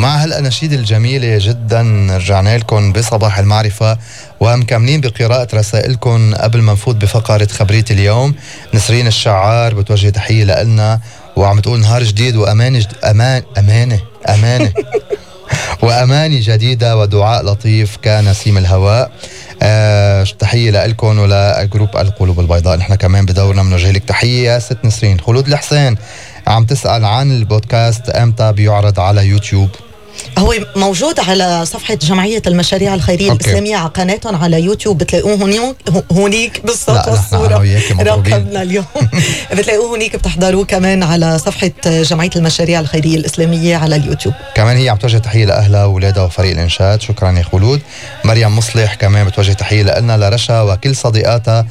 ومع هالأناشيد الجميلة جدا رجعنا لكم بصباح المعرفة ومكملين بقراءة رسائلكم قبل ما نفوت بفقرة خبرية اليوم. نسرين الشعار بتوجه تحية لنا وعم تقول نهار جديد وأمانة أمانة وأماني جديدة ودعاء لطيف كنسيم الهواء. تحية لكم ولجروب القلوب البيضاء. نحن كمان بدورنا بنوجه لك تحية يا ست نسرين. خلود الحسين عم تسأل عن البودكاست امتى بيعرض على يوتيوب؟ هو موجود على صفحة جمعية المشاريع الخيرية الإسلامية على قناتهم على يوتيوب. بتلاقوه هونيك بالصوت والصورة. ركبنا اليوم بتلاقوه هونيك. بتحضروه كمان على صفحة جمعية المشاريع الخيرية الإسلامية على اليوتيوب. كمان هي عم توجه تحية لأهلها وولادها وفريق الإنشاد. شكرا يا خلود. مريم مصلح كمان بتوجه تحية لنا لرشا وكل صديقاتها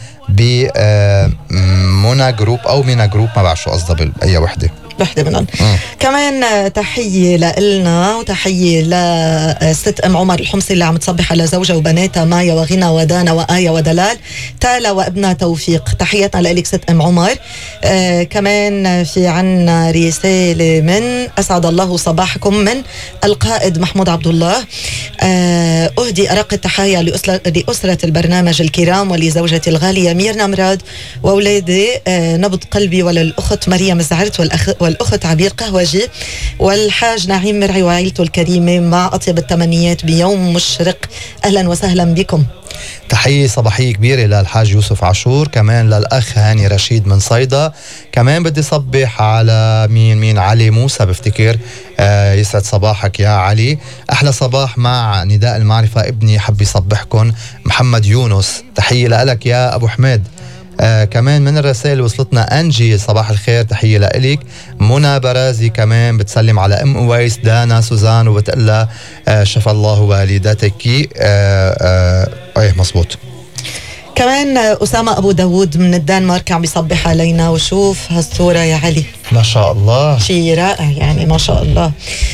بمونا جروب أو مينا جروب، ما بعرف شو قصدها بأي وحدة منهم. كمان تحية لإلنا وتحية لست أم عمر الحمصي اللي عم تصبح على زوجها وبناتها مايا وغنى ودانا وآية ودلال تالا وابنها توفيق. تحياتنا لك ست أم عمر. كمان في عنا رسالة من أسعد الله صباحكم من القائد محمود عبد الله. أهدي أرق التحايا لأسرة البرنامج الكرام ولزوجتي الغالية ميرنا مراد وأولادي نبض قلبي وللأخت مريم الزعرت والأخت عبير قهوجي والحاج نعيم مرعي وعائلته الكريمة مع أطيب التمنيات بيوم مشرق. أهلا وسهلا بكم. تحية صباحية كبيرة للحاج يوسف عاشور، كمان للأخ هاني رشيد من صيدا. كمان بدي صبح على مين علي موسى بفتكر. يسعد صباحك يا علي. أحلى صباح مع نداء المعرفة ابني حب يصبحكم محمد يونس. تحية لك يا أبو حميد. كمان من الرسائل وصلتنا أنجي صباح الخير تحية لإلك. منى برازي كمان بتسلم على أم أويس دانا سوزان وبتقلها شفى الله والدتك. مصبوط. كمان أسامة أبو داود من الدنمارك عم يصبح علينا. وشوف هالصورة يا علي ما شاء الله شيء رائع يعني ما شاء الله.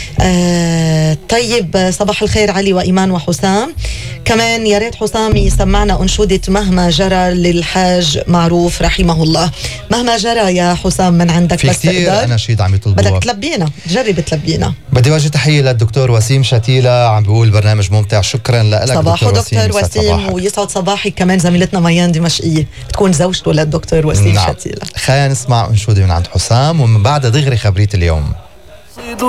طيب صباح الخير علي وإيمان وحسام. كمان يا ريت حسام يسمعنا أنشودة مهما جرى للحاج معروف رحمه الله. مهما جرى يا حسام من عندك في بس كثير أناشيد عم يطلبوها. بدك تلبينا جرب تلبينا. بدي وجه تحية للدكتور وسيم شتيلة عم بيقول البرنامج ممتع. شكرا لك دكتور وسيم ويسعد صباحك. كمان زميلتنا ميان دمشقية تكون زوجته للدكتور وسيم شتيلة. خلينا نسمع أنشودة من عند حسام ومن بعدها دغري خبرية اليوم.